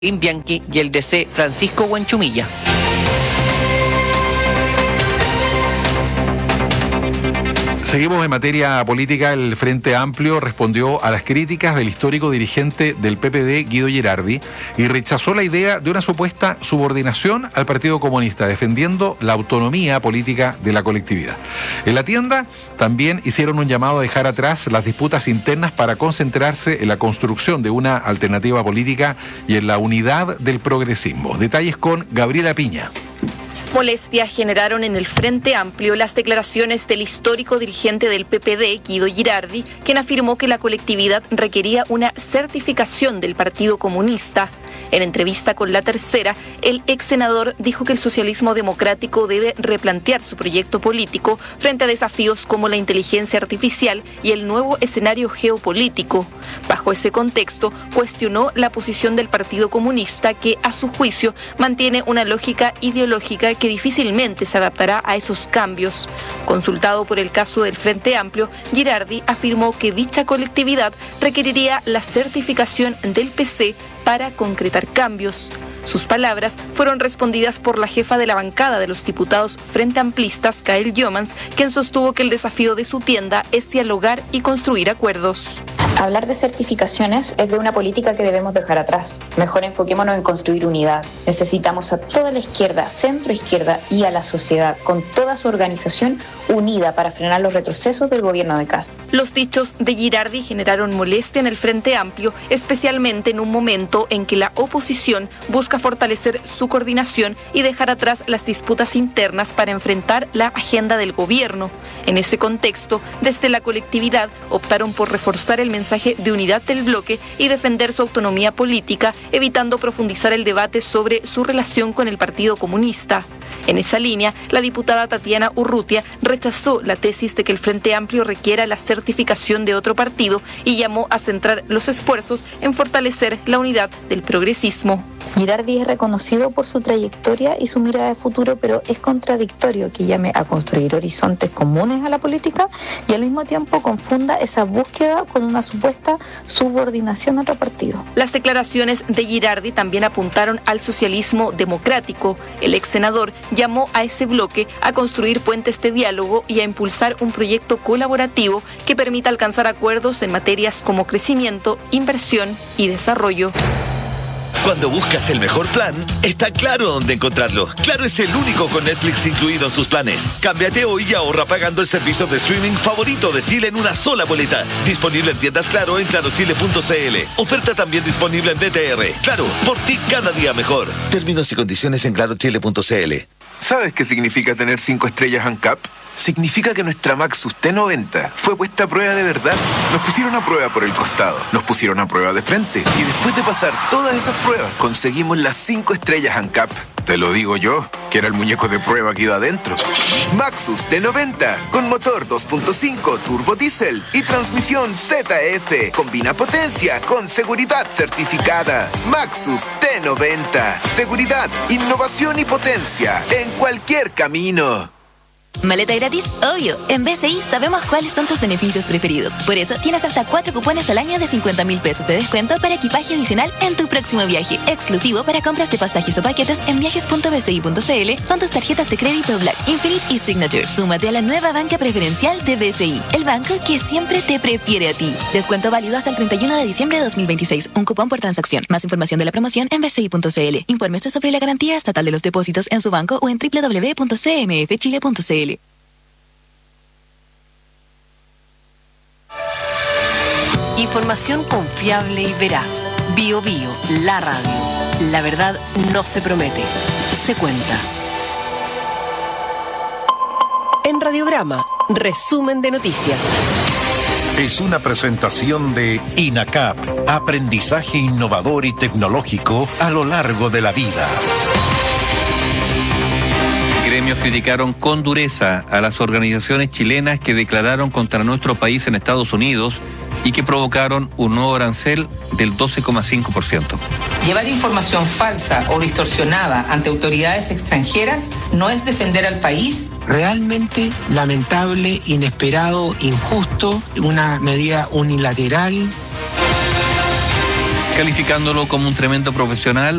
Bianchi y el DC Francisco Huanchumilla. Seguimos en materia política. El Frente Amplio respondió a las críticas del histórico dirigente del PPD, Guido Girardi, y rechazó la idea de una supuesta subordinación al Partido Comunista, defendiendo la autonomía política de la colectividad. En la tienda también hicieron un llamado a dejar atrás las disputas internas para concentrarse en la construcción de una alternativa política y en la unidad del progresismo. Detalles con Gabriela Piña. Molestias generaron en el Frente Amplio las declaraciones del histórico dirigente del PPD, Guido Girardi, quien afirmó que la colectividad requería una certificación del Partido Comunista. En entrevista con La Tercera, el ex senador dijo que el socialismo democrático debe replantear su proyecto político frente a desafíos como la inteligencia artificial y el nuevo escenario geopolítico. Bajo ese contexto, cuestionó la posición del Partido Comunista, que a su juicio mantiene una lógica ideológica que difícilmente se adaptará a esos cambios. Consultado por el caso del Frente Amplio, Girardi afirmó que dicha colectividad requeriría la certificación del PC para concretar cambios. Sus palabras fueron respondidas por la jefa de la bancada de los diputados Frente Amplistas, Kael Jomans, quien sostuvo que el desafío de su tienda es dialogar y construir acuerdos. Hablar de certificaciones es de una política que debemos dejar atrás. Mejor enfoquémonos en construir unidad. Necesitamos a toda la izquierda, centro izquierda y a la sociedad, con toda su organización unida para frenar los retrocesos del gobierno de Kast. Los dichos de Girardi generaron molestia en el Frente Amplio, especialmente en un momento en que la oposición busca fortalecer su coordinación y dejar atrás las disputas internas para enfrentar la agenda del gobierno. En ese contexto, desde la colectividad optaron por reforzar el mensaje de unidad del bloque y defender su autonomía política, evitando profundizar el debate sobre su relación con el Partido Comunista. En esa línea, la diputada Tatiana Urrutia rechazó la tesis de que el Frente Amplio requiera la certificación de otro partido y llamó a centrar los esfuerzos en fortalecer la unidad del progresismo. Girardi es reconocido por su trayectoria y su mirada de futuro, pero es contradictorio que llame a construir horizontes comunes a la política y al mismo tiempo confunda esa búsqueda con una supuesta subordinación a otro partido. Las declaraciones de Girardi también apuntaron al socialismo democrático. El ex senador llamó a ese bloque a construir puentes de diálogo y a impulsar un proyecto colaborativo que permita alcanzar acuerdos en materias como crecimiento, inversión y desarrollo. Cuando buscas el mejor plan, está Claro dónde encontrarlo. Claro es el único con Netflix incluido en sus planes. Cámbiate hoy y ahorra pagando el servicio de streaming favorito de Chile en una sola boleta. Disponible en tiendas Claro en clarochile.cl. Oferta también disponible en BTR. Claro, por ti cada día mejor. Términos y condiciones en clarochile.cl. ¿Sabes qué significa tener 5 estrellas ANCAP? Significa que nuestra Maxus T90 fue puesta a prueba de verdad. Nos pusieron a prueba por el costado, nos pusieron a prueba de frente y después de pasar todas esas pruebas, conseguimos las 5 estrellas ANCAP. Te lo digo yo, que era el muñeco de prueba que iba adentro. Maxus T90, con motor 2.5 turbo diésel y transmisión ZF. Combina potencia con seguridad certificada. Maxus T90, seguridad, innovación y potencia en cualquier camino. ¿Maleta gratis? Obvio. En BCI sabemos cuáles son tus beneficios preferidos. Por eso tienes hasta 4 cupones al año de 50.000 pesos de descuento para equipaje adicional en tu próximo viaje. Exclusivo para compras de pasajes o paquetes en viajes.bci.cl con tus tarjetas de crédito Black, Infinite y Signature. Súmate a la nueva banca preferencial de BCI, el banco que siempre te prefiere a ti. Descuento válido hasta el 31 de diciembre de 2026. Un cupón por transacción. Más información de la promoción en bci.cl. Infórmese sobre la garantía estatal de los depósitos en su banco o en www.cmfchile.cl. Información confiable y veraz. Bio Bio, la radio. La verdad no se promete, se cuenta. En Radiograma, resumen de noticias. Es una presentación de INACAP, aprendizaje innovador y tecnológico a lo largo de la vida. Gremios criticaron con dureza a las organizaciones chilenas que declararon contra nuestro país en Estados Unidos y que provocaron un nuevo arancel del 12,5%. Llevar información falsa o distorsionada ante autoridades extranjeras no es defender al país. Realmente lamentable, inesperado, injusto, una medida unilateral. calificándolo como un tremendo profesional